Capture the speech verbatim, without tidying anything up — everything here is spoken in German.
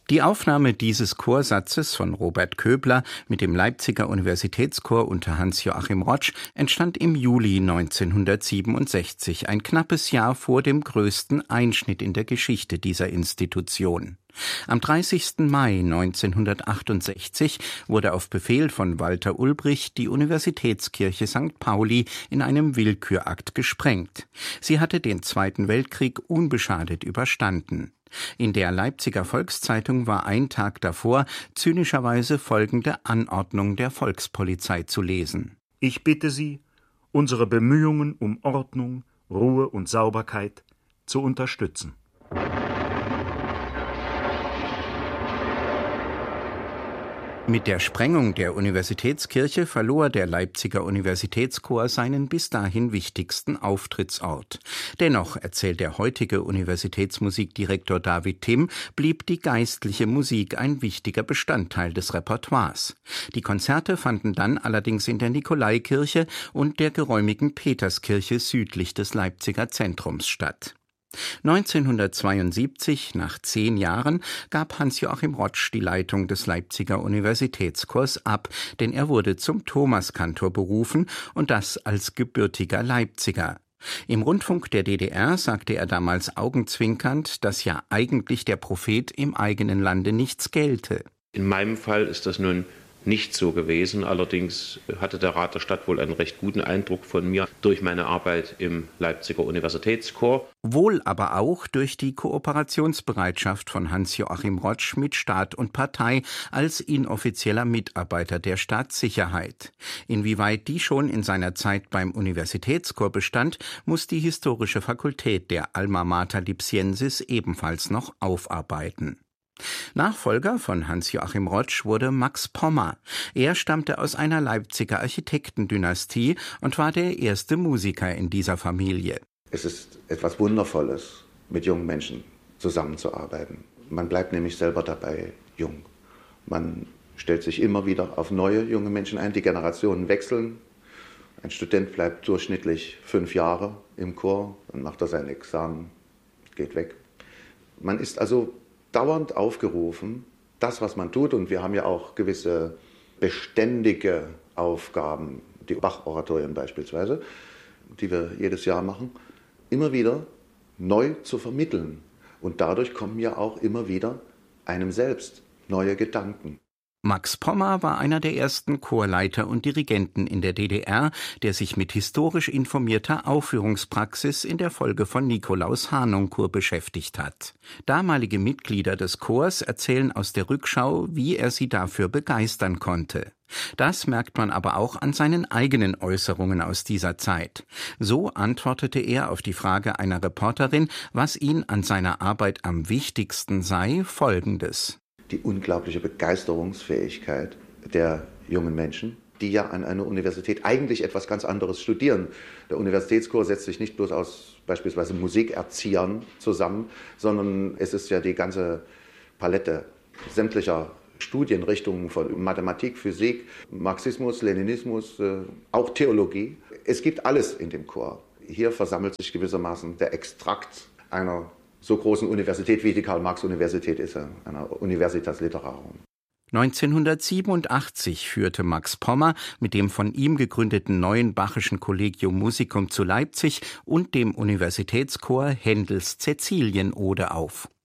Die Aufnahme dieses Chorsatzes von Robert Köbler mit dem Leipziger Universitätschor unter Hans-Joachim Rotsch entstand im Juli neunzehnhundertsiebenundsechzig, ein knappes Jahr vor dem größten Einschnitt in der Geschichte dieser Institution. Am dreißigsten Mai neunzehnhundertachtundsechzig wurde auf Befehl von Walter Ulbricht die Universitätskirche Sankt Pauli in einem Willkürakt gesprengt. Sie hatte den Zweiten Weltkrieg unbeschadet überstanden. In der Leipziger Volkszeitung war ein Tag davor zynischerweise folgende Anordnung der Volkspolizei zu lesen: Ich bitte Sie, unsere Bemühungen um Ordnung, Ruhe und Sauberkeit zu unterstützen. Mit der Sprengung der Universitätskirche verlor der Leipziger Universitätschor seinen bis dahin wichtigsten Auftrittsort. Dennoch, erzählt der heutige Universitätsmusikdirektor David Timm, blieb die geistliche Musik ein wichtiger Bestandteil des Repertoires. Die Konzerte fanden dann allerdings in der Nikolaikirche und der geräumigen Peterskirche südlich des Leipziger Zentrums statt. neunzehnhundertzweiundsiebzig, nach zehn Jahren, gab Hans-Joachim Rotsch die Leitung des Leipziger Universitätschors ab, denn er wurde zum Thomaskantor berufen und das als gebürtiger Leipziger. Im Rundfunk der D D R sagte er damals augenzwinkernd, dass ja eigentlich der Prophet im eigenen Lande nichts gelte. In meinem Fall ist das nun nicht so gewesen. Allerdings hatte der Rat der Stadt wohl einen recht guten Eindruck von mir durch meine Arbeit im Leipziger Universitätschor. Wohl aber auch durch die Kooperationsbereitschaft von Hans-Joachim Rotsch mit Staat und Partei als inoffizieller Mitarbeiter der Staatssicherheit. Inwieweit die schon in seiner Zeit beim Universitätschor bestand, muss die historische Fakultät der Alma Mater Lipsiensis ebenfalls noch aufarbeiten. Nachfolger von Hans-Joachim Rotsch wurde Max Pommer. Er stammte aus einer Leipziger Architektendynastie und war der erste Musiker in dieser Familie. Es ist etwas Wundervolles, mit jungen Menschen zusammenzuarbeiten. Man bleibt nämlich selber dabei jung. Man stellt sich immer wieder auf neue junge Menschen ein, die Generationen wechseln. Ein Student bleibt durchschnittlich fünf Jahre im Chor, dann macht er sein Examen, geht weg. Man ist also dauernd aufgerufen, das, was man tut, und wir haben ja auch gewisse beständige Aufgaben, die Bach-Oratorien beispielsweise, die wir jedes Jahr machen, immer wieder neu zu vermitteln. Und dadurch kommen ja auch immer wieder einem selbst neue Gedanken. Max Pommer war einer der ersten Chorleiter und Dirigenten in der D D R, der sich mit historisch informierter Aufführungspraxis in der Folge von Nikolaus Harnoncourt beschäftigt hat. Damalige Mitglieder des Chors erzählen aus der Rückschau, wie er sie dafür begeistern konnte. Das merkt man aber auch an seinen eigenen Äußerungen aus dieser Zeit. So antwortete er auf die Frage einer Reporterin, was ihn an seiner Arbeit am wichtigsten sei, Folgendes: Die unglaubliche Begeisterungsfähigkeit der jungen Menschen, die ja an einer Universität eigentlich etwas ganz anderes studieren. Der Universitätschor setzt sich nicht bloß aus beispielsweise Musikerziehern zusammen, sondern es ist ja die ganze Palette sämtlicher Studienrichtungen von Mathematik, Physik, Marxismus, Leninismus, auch Theologie. Es gibt alles in dem Chor. Hier versammelt sich gewissermaßen der Extrakt einer so großen Universität wie die Karl-Marx-Universität ist, einer Universitas Literarum. neunzehnhundertsiebenundachtzig führte Max Pommer mit dem von ihm gegründeten neuen Bachischen Collegium Musicum zu Leipzig und dem Universitätschor Händels Cäcilienode auf.